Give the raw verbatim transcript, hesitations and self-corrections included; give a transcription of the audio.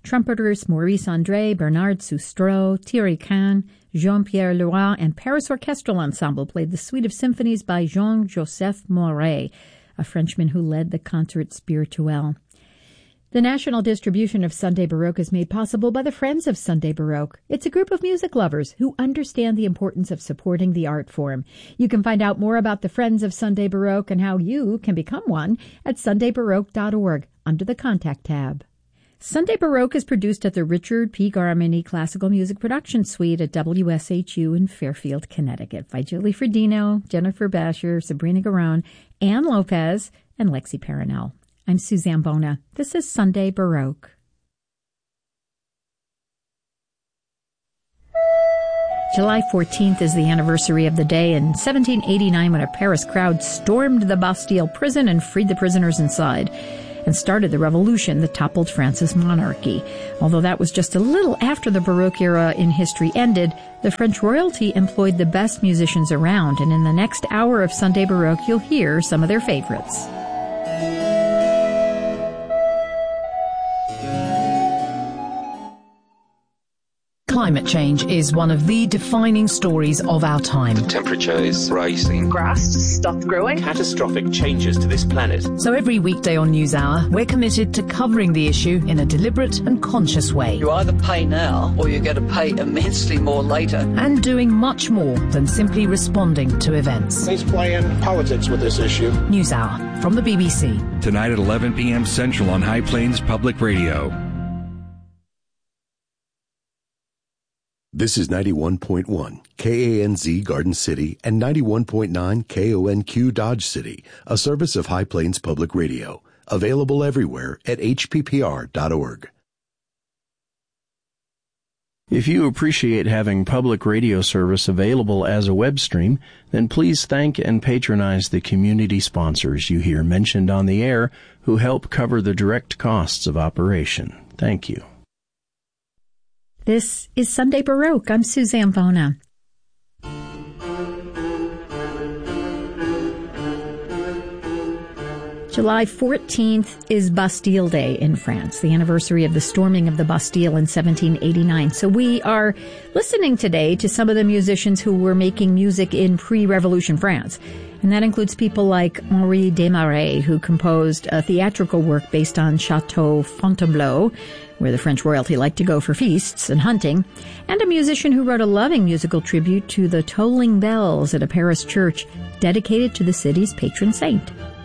Trumpeters Maurice André, Bernard Sustreau, Thierry Kahn, Jean-Pierre Leroy, and Paris Orchestral Ensemble played the suite of symphonies by Jean-Joseph Mauret, a Frenchman who led the Concert Spirituel. The national distribution of Sunday Baroque is made possible by the Friends of Sunday Baroque. It's a group of music lovers who understand the importance of supporting the art form. You can find out more about the Friends of Sunday Baroque and how you can become one at sunday baroque dot org under the Contact tab. Sunday Baroque is produced at the Richard P. Garmany Classical Music Production Suite at W S H U in Fairfield, Connecticut by Julie Fredino, Jennifer Basher, Sabrina Garone, Ann Lopez, and Lexi Paranel. I'm Suzanne Bona. This is Sunday Baroque. July fourteenth is the anniversary of the day in seventeen eighty-nine when a Paris crowd stormed the Bastille prison and freed the prisoners inside, and started the revolution that toppled France's monarchy. Although that was just a little after the Baroque era in history ended, the French royalty employed the best musicians around, and in the next hour of Sunday Baroque, you'll hear some of their favorites. Climate change is one of the defining stories of our time. The temperature is rising. Grass just stopped growing. Catastrophic changes to this planet. So every weekday on NewsHour, we're committed to covering the issue in a deliberate and conscious way. You either pay now or you're going to pay immensely more later. And doing much more than simply responding to events. He's playing politics with this issue. NewsHour from the B B C. Tonight at eleven p.m. Central on High Plains Public Radio. This is ninety-one point one K A N Z Garden City and ninety-one point nine K O N Q Dodge City, a service of High Plains Public Radio. Available everywhere at H P P R dot org. If you appreciate having public radio service available as a web stream, then please thank and patronize the community sponsors you hear mentioned on the air who help cover the direct costs of operation. Thank you. This is Sunday Baroque. I'm Suzanne Bona. July fourteenth is Bastille Day in France, the anniversary of the storming of the Bastille in seventeen eighty-nine. So we are listening today to some of the musicians who were making music in pre-revolution France. And that includes people like Henri Desmarais, who composed a theatrical work based on Chateau Fontainebleau, where the French royalty liked to go for feasts and hunting, and a musician who wrote a loving musical tribute to the tolling bells at a Paris church dedicated to the city's patron saint.